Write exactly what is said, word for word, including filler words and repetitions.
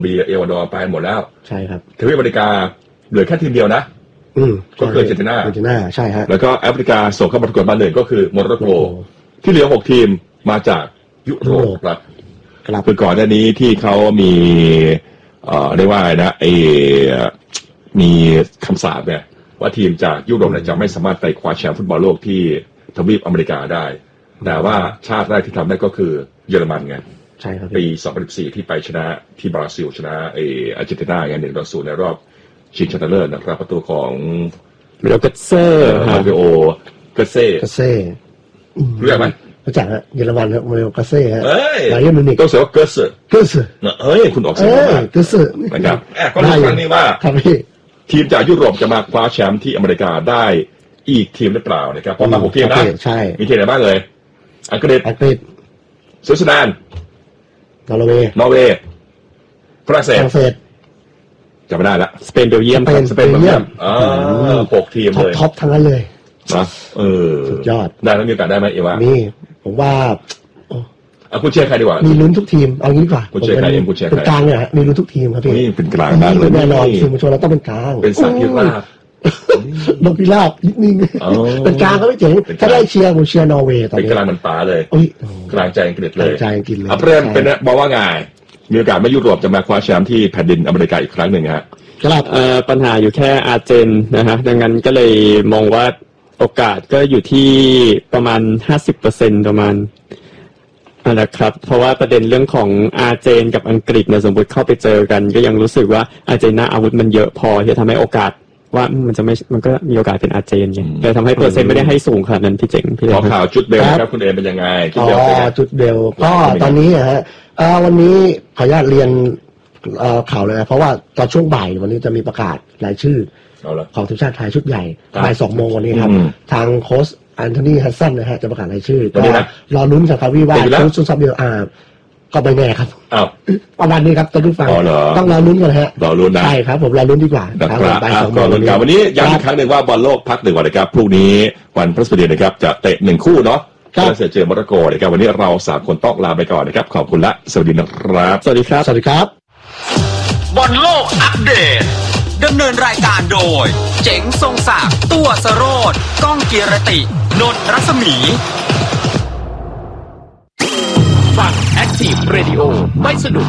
บีเอวาดอร์ไปหมดแล้วใช่ครับทวีปอเมริกาเหลือแค่ทีมเดียวนะอืมก็คืออาร์เจนตินาอาร์เจนตินาใช่ฮะแล้วก็แอฟริกาส่งเข้าประกวดมาหนึ่งก็คือโมร็อกโกที่เหลือหกทีมมาจากยุโรปครับคือก่อนหน้านี้ที่เขามีเอ่อเรียกว่าอะไรนะไอมีคำสาปเนี่ยว่าทีมจากยุโรปเนี่ยจะไม่สามารถไปคว้าแชมป์ฟุตบอลโลกที่ทวีปอเมริกาได้แต่ว่าชาติแรกที่ทำได้ก็คือเยอรมันไงใช่ครับปีสองพันสิบสี่ที่ไปชนะที่บราซิลชนะไออาร์เจนตินาอย่างหนึ่งต่อศูนย์ในรอบชิงชนะเลิศนะครับประตูของเมโลเกเซ่มาริโอเกเซ่เกเซ่รู้จักไหมรู้จักฮะเยอรมันครับมาริโอเกเซ่ฮะไบเยิร์นมิวนิกต้องเสียว่าเกเซ่เกเซ่เฮ้ยคุณออกเสียงมาเกเซ่นะครับก็ได้ฟังนี่ว่าทีมจากยุโรปจะมาคว้าแชมป์ที่อเมริกาได้อีกทีมหรือเปล่านะครับเพราะมาหกทีมนะใช่มีทีมไหนบ้างเลยอังกฤษอังกฤษสวิตเซอร์แลนด์นอร์เวย์นอร์เวย์ฝรั่งเศสฝรั่งเศสจำไม่ได้ละสเปนเบลเยียมสเปนเบลเยียมอ่าหกทีมเลยท็อปทั้งนั้นเลยนะเออสุดยอดได้แล้วมีโอกาสได้ไหมเอวานี่ผมว่าอ่ะคุณเชียร์ใครดีกว่ามีลุ้นทุกทีมเอางี้ดีกว่าคุณเชียร์ใครเอ็มคุณเชียร์ใครเป็นกลางเนี่ยฮะมีลุ้นทุกทีมครับพี่นี่เป็นกลางมากเลยแน่นอนทีมชนเราต้องเป็นกลางเป็นสัตว์พิราบนกพิราบนิดนึงเป็นกลางก็ไม่เจ๋งถ้าได้เชียร์ผมเชียร์นอร์เวย์ตอนนี้เป็นกลางมันป๋าเลยกลางใจอังกฤษเลยใจอังกฤษเลยอ่ะเพื่อนเป็นบอกว่าไงมีโอกาสไม่ยุโรปจะมาคว้าแชมป์ที่แผ่นดินอเมริกาอีกครั้งหนึ่งฮะครับเอ่อปัญหาอยู่แค่อาร์เจนนะฮะดังนั้นก็เลยมองว่าโอกาสก็อยู่ที่ประมาณ ห้าสิบเปอร์เซ็นต์ ประมาณนะครับเพราะว่าประเด็นเรื่องของอาร์เจนกับอังกฤษเนี่ยสมมติเข้าไปเจอกันก็ยังรู้สึกว่าอาร์เจนน่าอาวุธมันเยอะพอที่จะทำให้โอกาสว่ามันจะไม่มันก็มีโอกาสเป็นอาร์เจนไงเลยทำให้เปอร์เซ็นต์ไม่ได้ให้สูงขนาดนั้นพี่เจ๋งพี่เจ๋งขอข่าวจุดเบลครับคุณเอเป็นยังไงอ๋อจุดเบลก็ตอนนี้ฮะวันนี้ขออนุญาตเรียนข่าวเลยนะเพราะว่าตอนช่วงบ่ายวันนี้จะมีประกาศรายชื่อของทีมชาติไทยชุดใหญ่บ่ายสองโมงวันนี้ครับทางโค้ชแอนโทนีฮัสซันนะฮะจะประกาศรายชื่อก็รอลุ้นสังกัดวิวาโค้ชซุนซับเบลอาร์ก็ไม่แน่ครับอ้าวประมาณนี้ครับท่านผู้ฟังต้องรอลุ้นกันฮะรอลุ้นนะใช่ครับผมรอลุ้นดีกว่าครับบ่ายสองโมงวันนี้วันนี้ย้ำอีกครั้งหนึ่งว่าบอลโลกพักหนึ่งวันนะครับพรุ่งนี้วันพฤหัสบดีนะครับจะเตะหนึ่งคู่เนาะฝรั่งเศสเจอโมร็อกโกนะครับวันนี้เราสามคนต้องลาไปก่อนนะครับขอบคุณและสวัสดีนะครับสวัสดีครับสวัสดีครับบอลโลกอัปเดตดำเนินรายการโดยเจ๋งทรงศักดิ์ตัวสโรจน์ก้องเกียรตินนท์รัศมีฟัง Active Radio ไม่สนุก